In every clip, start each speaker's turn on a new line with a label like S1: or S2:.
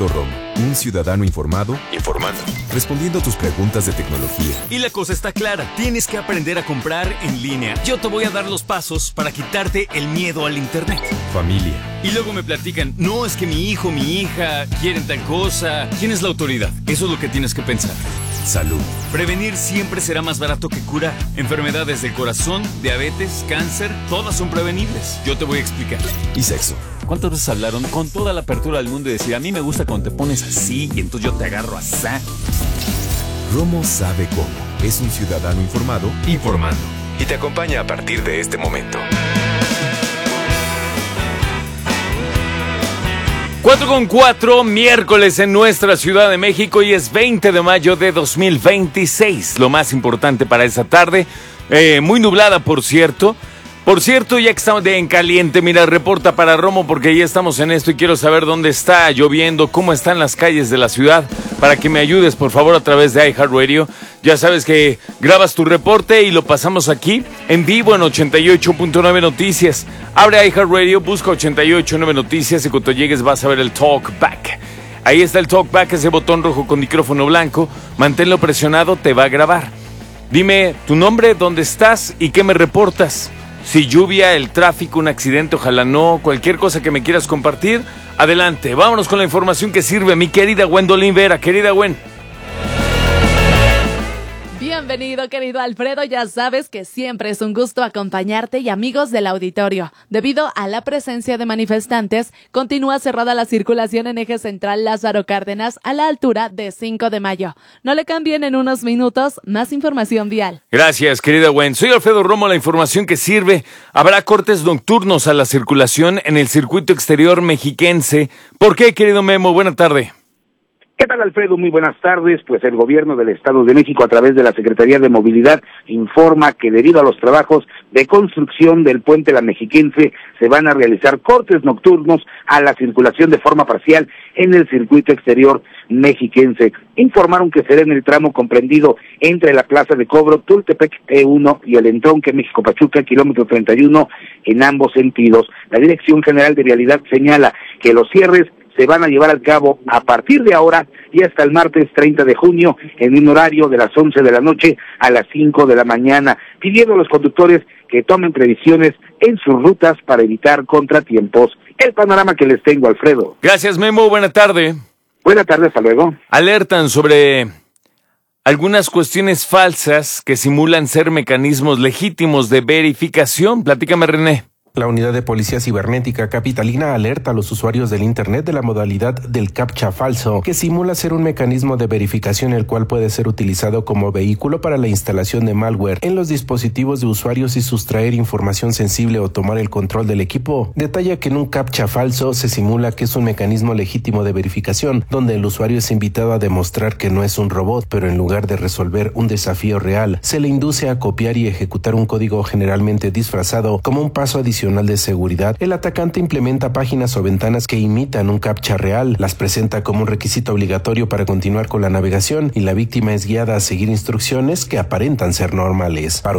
S1: Alfredo Romo, un ciudadano informado, informando, respondiendo tus preguntas de tecnología.
S2: Y la cosa está clara, tienes que aprender a comprar en línea. Yo te voy a dar los pasos para quitarte el miedo al internet.
S1: Familia.
S2: Y luego me platican, no, es que mi hijo, mi hija quieren tal cosa. ¿Quién es la autoridad? Eso es lo que tienes que pensar.
S1: Salud.
S2: Prevenir siempre será más barato que curar. Enfermedades del corazón, diabetes, cáncer, todas son prevenibles. Yo te voy a explicar.
S1: Y sexo.
S2: ¿Cuántas veces hablaron con toda la apertura del mundo y decir, a mí me gusta cuando te pones así y entonces yo te agarro asá?
S1: Romo sabe cómo. Es un ciudadano informado, informando. Y te acompaña a partir de este momento.
S2: 4:04, miércoles en nuestra Ciudad de México y es 20 de mayo de 2026. Lo más importante para esta tarde, muy nublada por cierto. Por cierto, ya que estamos en caliente, mira, reporta para Romo porque ya estamos en esto y quiero saber dónde está lloviendo, cómo están las calles de la ciudad, para que me ayudes por favor a través de iHeartRadio. Ya sabes que grabas tu reporte y lo pasamos aquí en vivo en 88.9 Noticias. Abre iHeartRadio, busca 88.9 Noticias y cuando llegues vas a ver el Talk Back. Ahí está el Talk Back, ese botón rojo con micrófono blanco. Manténlo presionado, te va a grabar. Dime tu nombre, dónde estás y qué me reportas. Si lluvia, el tráfico, un accidente, ojalá no, cualquier cosa que me quieras compartir, adelante. Vámonos con la información que sirve, mi querida Gwendolyn Vera. Querida Gwen.
S3: Bienvenido, querido Alfredo. Ya sabes que siempre es un gusto acompañarte y amigos del auditorio. Debido a la presencia de manifestantes, continúa cerrada la circulación en eje central Lázaro Cárdenas a la altura de 5 de mayo. No le cambien en unos minutos, más información vial.
S2: Gracias, querida Gwen. Soy Alfredo Romo, la información que sirve. Habrá cortes nocturnos a la circulación en el circuito exterior mexiquense. ¿Por qué, querido Memo? Buena tarde.
S4: ¿Qué tal, Alfredo? Muy buenas tardes. Pues el gobierno del Estado de México, a través de la Secretaría de Movilidad, informa que debido a los trabajos de construcción del puente La Mexiquense, se van a realizar cortes nocturnos a la circulación de forma parcial en el circuito exterior mexiquense. Informaron que será en el tramo comprendido entre la Plaza de Cobro, Tultepec E1 y el entronque México-Pachuca, kilómetro 31, en ambos sentidos. La Dirección General de Vialidad señala que los cierres se van a llevar a cabo a partir de ahora y hasta el martes 30 de junio en un horario de las 11 de la noche a las 5 de la mañana, pidiendo a los conductores que tomen previsiones en sus rutas para evitar contratiempos. El panorama que les tengo, Alfredo.
S2: Gracias, Memo. Buena tarde.
S4: Buena tarde, hasta luego.
S2: Alertan sobre algunas cuestiones falsas que simulan ser mecanismos legítimos de verificación. Platícame, René.
S5: La Unidad de Policía Cibernética Capitalina alerta a los usuarios del Internet de la modalidad del CAPTCHA falso, que simula ser un mecanismo de verificación el cual puede ser utilizado como vehículo para la instalación de malware en los dispositivos de usuarios y sustraer información sensible o tomar el control del equipo. Detalla que en un CAPTCHA falso se simula que es un mecanismo legítimo de verificación, donde el usuario es invitado a demostrar que no es un robot, pero en lugar de resolver un desafío real, se le induce a copiar y ejecutar un código generalmente disfrazado como un paso adicional de seguridad. El atacante implementa páginas o ventanas que imitan un CAPTCHA real, las presenta como un requisito obligatorio para continuar con la navegación y la víctima es guiada a seguir instrucciones que aparentan ser normales. Para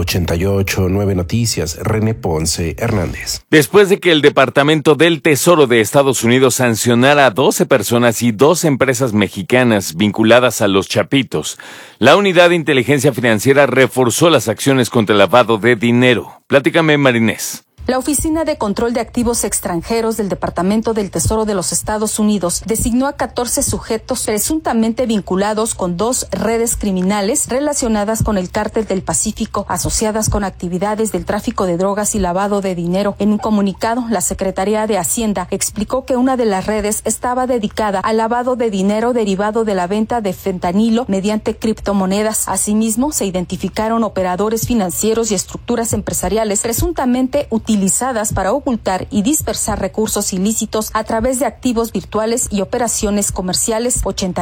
S5: 88.9 Noticias, René Ponce Hernández.
S2: Después de que el Departamento del Tesoro de Estados Unidos sancionara a 12 personas y 2 empresas mexicanas vinculadas a los Chapitos, la Unidad de Inteligencia Financiera reforzó las acciones contra el lavado de dinero. Platícame, Marinés.
S6: La Oficina de Control de Activos Extranjeros del Departamento del Tesoro de los Estados Unidos designó a 14 sujetos presuntamente vinculados con 2 redes criminales relacionadas con el Cártel del Pacífico, asociadas con actividades del tráfico de drogas y lavado de dinero. En un comunicado, la Secretaría de Hacienda explicó que una de las redes estaba dedicada al lavado de dinero derivado de la venta de fentanilo mediante criptomonedas. Asimismo, se identificaron operadores financieros y estructuras empresariales presuntamente utilizadas para ocultar y dispersar recursos ilícitos a través de activos virtuales y operaciones comerciales.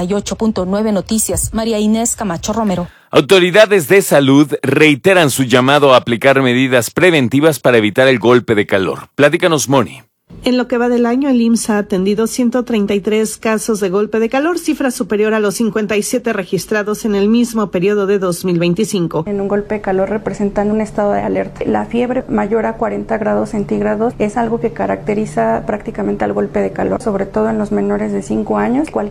S6: 88.9 Noticias, María Inés Camacho Romero.
S2: Autoridades de salud reiteran su llamado a aplicar medidas preventivas para evitar el golpe de calor. Platícanos, Moni.
S7: En lo que va del año, el IMSS ha atendido 133 casos de golpe de calor, cifra superior a los 57 registrados en el mismo periodo de 2025.
S8: En un golpe de calor representan un estado de alerta. La fiebre mayor a 40 grados centígrados es algo que caracteriza prácticamente al golpe de calor, sobre todo en los menores de 5 años.